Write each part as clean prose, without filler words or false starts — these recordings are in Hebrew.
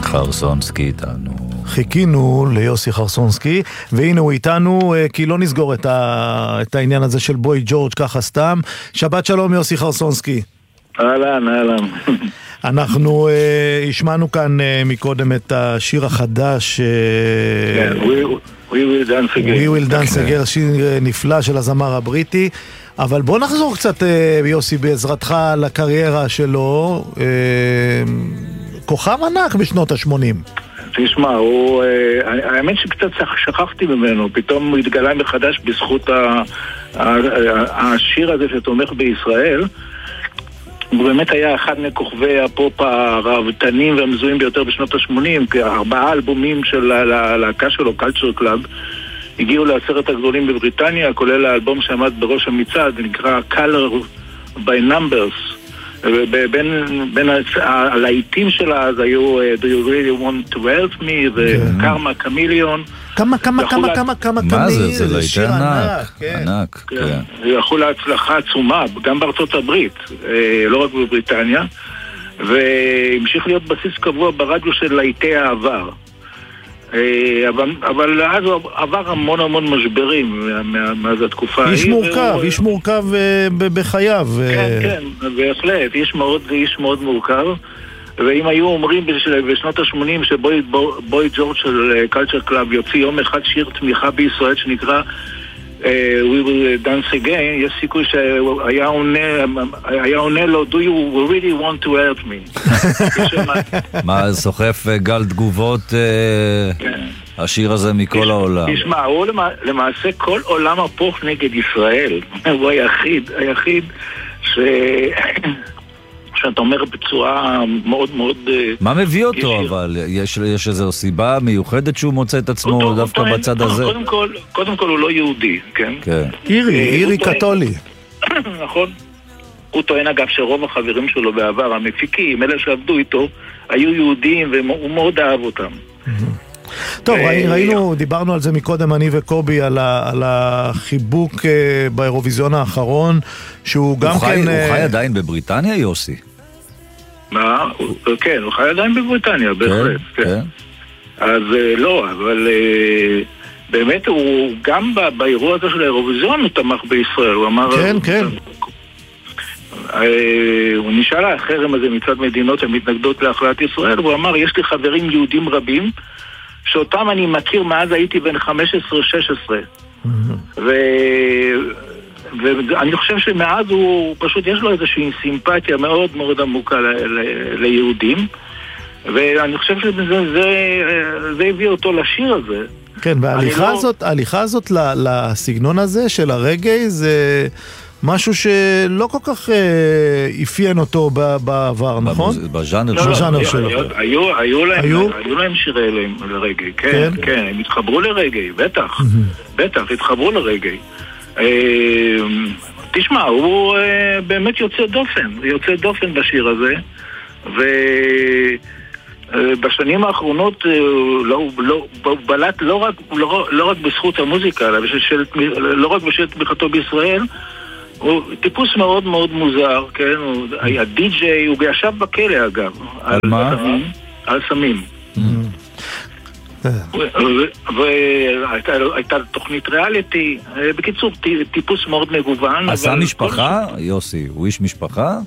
חרסונסקי איתנו. חיכינו ליוסי חרסונסקי, והנה הוא איתנו, כי לא נסגור את העניין הזה של בוי ג'ורג' ככה סתם. שבת שלום יוסי חרסונסקי. אהלן, אהלן. אנחנו השמענו כאן מקודם את השיר החדש We Will Dance Again. We Will Dance Again, שיר נפלא של הזמר הבריטי. אבל בוא נחזור קצת, יוסי, בעזרתך לקריירה שלו. כוכב ענק בשנות ה-80. תשמע, האמת שקצת שכחתי ממנו, פתאום הוא התגלה מחדש בזכות השיר הזה שתומך בישראל. הוא באמת היה אחד מכוכבי הפופ הרהבתנים והמזוהים ביותר בשנות ה-80, 4 אלבומים של הלהקה שלו, Culture Club, הגיעו לעשרת הגדולים בבריטניה, כולל האלבום שעמד בראש המצעד, נקרא Color by Numbers. בין הלהיטים שלה אז היו Do You Really Want to Help Me וקרמה קמיליון. כמה מה זה? זה להיטי ענק. יכלו להצלחה עצומה גם בארצות הברית, לא רק בבריטניה, והמשיך להיות בסיס קבוע ברדיו של להיטי העבר. אבל אז הוא עבר המון משברים מאז התקופה ההיא. איש מורכב בחייו. כן, בהחלט, איש מאוד מורכב. ואם היו אומרים בשנות ה-80 שבוי ג'ורג' של קלצ'ר קלאב יוציא יום אחד שיר תמיכה בישראל שנקרא We Will Dance Again, יש סיכוי שהיה עונה לו Do you really want to help me? מה, סוחף גל תגובות השיר הזה מכל העולם? תשמע, הוא למעשה כל עולם הפוך נגד ישראל. הוא היחיד שאתה אומר בצורה מאוד מה מביא אותו אבל? יש איזו סיבה מיוחדת שהוא מוצא את עצמו דווקא בצד הזה? קודם כל הוא לא יהודי, כן? אירי קתולי. נכון. הוא טוען אגב שרוב החברים שלו בעבר, המפיקים, אלה שעבדו איתו, היו יהודים והוא מאוד אהב אותם. טוב, דיברנו על זה מקודם, אני וקובי, על החיבוק באירוויזיון האחרון, שהוא גם כן... הוא חי עדיין בבריטניה, יוסי? מה? כן, הוא חי עדיין בבריטניה, בהחלט. כן. אז לא, אבל באמת הוא גם באירוע הזה של האירוויזיון הוא תמך בישראל, הוא אמר... כן. הוא נשאל על החרם הזה מצד מדינות המתנגדות להחלטת ישראל, והוא אמר, יש לי חברים יהודים רבים, שאותם אני מכיר מאז הייתי בן 15-16 ואני חושב שמאז הוא פשוט יש לו איזושהי סימפתיה מאוד עמוקה ליהודים, ואני חושב שזה הביא אותו לשיר הזה. כן, וההליכה הזאת לסגנון הזה של הרגעי זה משהו שלא כל כך אפיין אותו בעבר, נכון? בז'אנר שלו. היו להם שירי לרגעי, כן, הם התחברו לרגעי, בטח, התחברו לרגעי. תשמע, הוא באמת יוצא דופן בשיר הזה, ובשנים האחרונות הוא בלט לא רק בזכות המוזיקה, אלא לא רק בשביל תמיכתו בישראל. הוא טיפוס מאוד מוזר, כן? הוא היה די-ג'יי, הוא ישב בכלא אגב. על מה? על סמים. והייתה תוכנית ריאליטי. בקיצור, טיפוס מאוד מגוון. עשה משפחה? יוסי, הוא איש משפחה?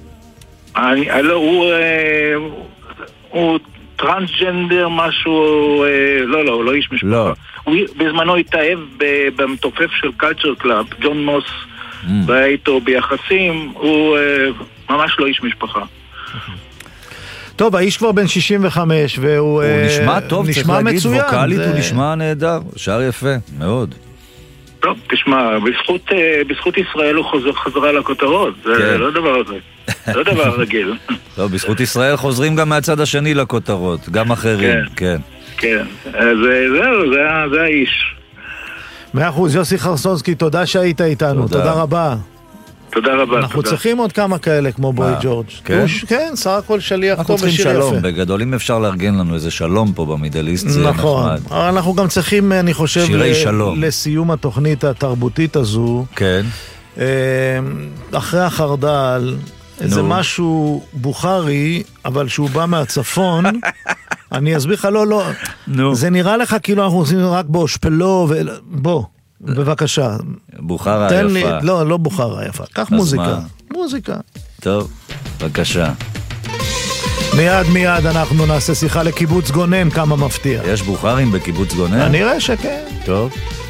הוא טרנסג'נדר משהו, הוא לא איש משפחה. בזמנו התאהב במתופף של קלצ'ר קלאב, ג'ון מוס, והיה איתו ביחסים, הוא ממש לא איש משפחה. טוב, האיש כבר בן 65 והוא נשמע טוב, צריך להגיד, ווקלית הוא נשמע נהדר, שר יפה, מאוד. טוב, תשמע, בזכות ישראל הוא חזרה לכותרות, זה לא דבר הזה, לא דבר רגיל. טוב, בזכות ישראל חוזרים גם מהצד השני לכותרות, גם אחרים, כן. כן, זהו, זה האיש. 100%, יוסי חרסונסקי, תודה שהיית איתנו, תודה רבה. תודה רבה. אנחנו צריכים עוד כמה כאלה כמו בוי ג'ורג'. כן, סך הכל שליח טוב ושיר יפה. אנחנו צריכים שלום, בגדול אם אפשר לארגן לנו איזה שלום פה במידליסט, זה נחמד. נכון, אבל אנחנו גם צריכים, אני חושב, לסיום התוכנית התרבותית הזו, כן. אחרי החרדל, איזה משהו בוכרי, אבל שהוא בא מהצפון, אני אסביר לך, לא. זה נראה לך כאילו אנחנו עושים רק באושפלו, בוא, בבקשה. בוחרה היפה. לא בוחרה היפה. קח מוזיקה. טוב, בבקשה. מיד אנחנו נעשה שיחה לקיבוץ גונן, כמה מפתיע. יש בוחרים בקיבוץ גונן? אני רואה שכן. טוב.